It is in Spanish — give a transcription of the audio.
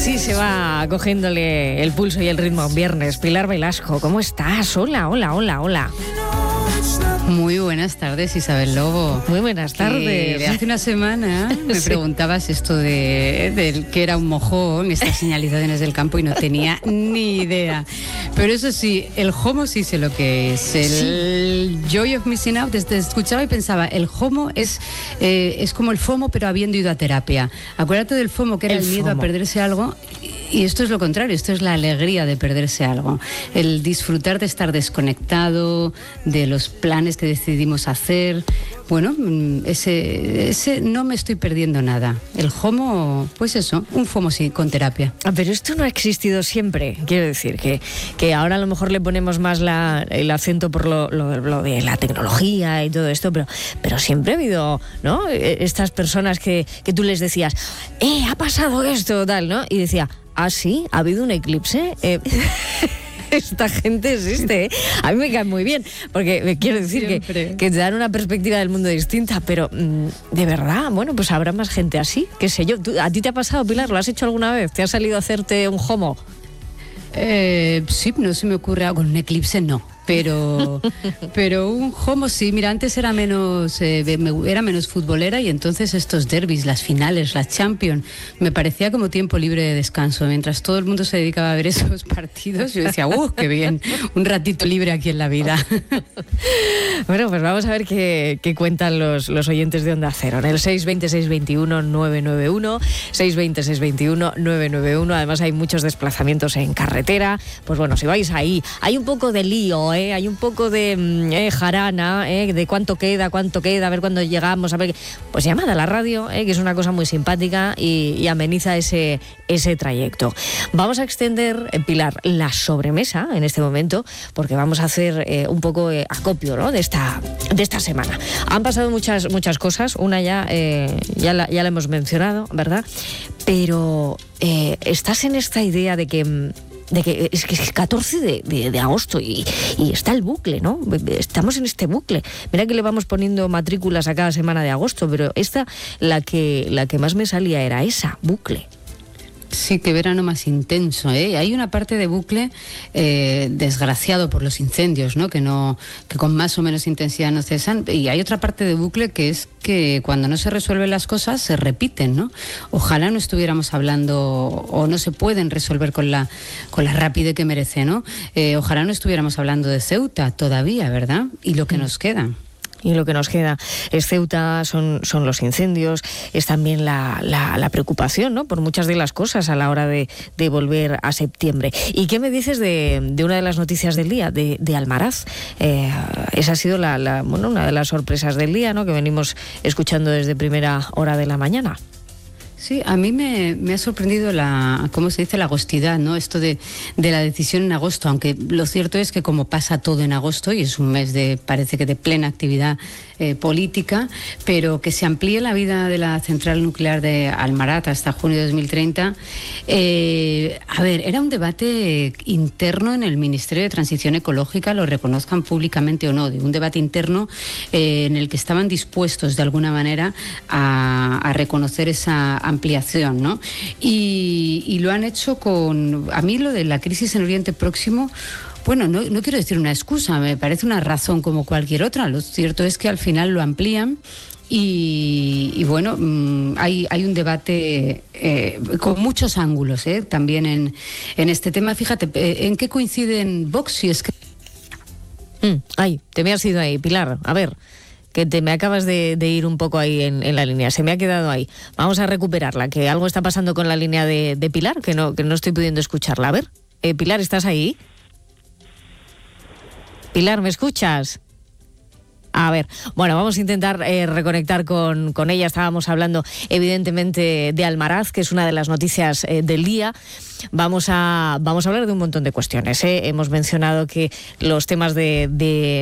Así se va cogiéndole el pulso y el ritmo un viernes. Pilar Velasco, ¿cómo estás? Hola, hola, hola, hola. Muy buenas tardes, Isabel Lobo. Muy buenas tardes. De hace una semana me preguntabas esto de que era un mojón, estas señalizaciones del campo, y no tenía ni idea. Pero eso sí, el HOMO sí sé lo que es. El Joy of Missing Out, escuchaba y pensaba, el HOMO es como el FOMO, pero habiendo ido a terapia. Acuérdate del FOMO, que era el miedo a perderse algo, y esto es lo contrario, esto es la alegría de perderse algo. El disfrutar de estar desconectado, de los planes que decidimos hacer. Bueno, ese no me estoy perdiendo nada. El HOMO, pues eso, un FOMO sí, con terapia. Pero esto no ha existido siempre. Quiero decir que ahora a lo mejor le ponemos más el acento por lo de la tecnología y todo esto, pero siempre ha habido, ¿no? Estas personas que tú les decías, ha pasado esto, tal, ¿no? Y decía, sí, ha habido un eclipse. Esta gente existe, ¿eh? A mí me cae muy bien, porque me quiero decir que te dan una perspectiva del mundo distinta, pero de verdad, bueno, pues habrá más gente así, qué sé yo. ¿A ti te ha pasado, Pilar? ¿Lo has hecho alguna vez? ¿Te ha salido a hacerte un HOMO? Sí, no se me ocurre algo, un eclipse no. Pero un HOMO sí. Mira, antes era menos futbolera, y entonces estos derbis, las finales, la Champions, me parecía como tiempo libre de descanso. Mientras todo el mundo se dedicaba a ver esos partidos, yo decía, qué bien, un ratito libre aquí en la vida. Bueno, pues vamos a ver qué cuentan los oyentes de Onda Cero. En el 620-621-991, 620-621-991. Además hay muchos desplazamientos en carretera. Pues bueno, si vais ahí, hay un poco de lío, hay un poco de jarana, de cuánto queda, a ver cuándo llegamos, a ver. Pues llamad a la radio, que es una cosa muy simpática y ameniza ese trayecto. Vamos a extender, Pilar, la sobremesa en este momento, porque vamos a hacer un poco acopio, ¿no?, de esta semana. Han pasado muchas cosas, una ya la hemos mencionado, ¿verdad? Pero estás en esta idea de que es 14 de agosto y está el bucle, ¿no? Estamos en este bucle. Mira que le vamos poniendo matrículas a cada semana de agosto, pero la que más me salía era esa, bucle. Sí, qué verano más intenso, ¿eh? Hay una parte de bucle desgraciado por los incendios, ¿no? Que con más o menos intensidad no cesan, y hay otra parte de bucle que es que cuando no se resuelven las cosas se repiten, ¿no? Ojalá no estuviéramos hablando, o no se pueden resolver con la rapidez que merece, ¿no? Ojalá no estuviéramos hablando de Ceuta todavía, ¿verdad? Y lo que nos queda. Y lo que nos queda es Ceuta, son los incendios, es también la preocupación, ¿no?, por muchas de las cosas a la hora de volver a septiembre. ¿Y qué me dices de una de las noticias del día, de Almaraz? Esa ha sido una de las sorpresas del día, ¿no?, que venimos escuchando desde primera hora de la mañana. Sí, a mí me ha sorprendido ¿cómo se dice?, la agostidad, ¿no? Esto de la decisión en agosto, aunque lo cierto es que como pasa todo en agosto, y es un mes parece que de plena actividad política, pero que se amplíe la vida de la central nuclear de Almaraz hasta junio de 2030. A ver, era un debate interno en el Ministerio de Transición Ecológica, lo reconozcan públicamente o no, de un debate interno en el que estaban dispuestos de alguna manera a reconocer esa ampliación, ¿no? Y lo han hecho a mí lo de la crisis en Oriente Próximo, bueno, no quiero decir una excusa, me parece una razón como cualquier otra. Lo cierto es que al final lo amplían y bueno, hay un debate con muchos ángulos, también en este tema. Fíjate, ¿en qué coinciden Vox? Si es que... te me has ido ahí, Pilar. A ver, que me acabas de ir un poco ahí en la línea, se me ha quedado ahí. Vamos a recuperarla, que algo está pasando con la línea de Pilar, que no estoy pudiendo escucharla. A ver, Pilar, ¿estás ahí? Pilar, ¿me escuchas? A ver, bueno, vamos a intentar reconectar con ella. Estábamos hablando evidentemente de Almaraz, que es una de las noticias del día. Vamos a hablar de un montón de cuestiones, Hemos mencionado que los temas de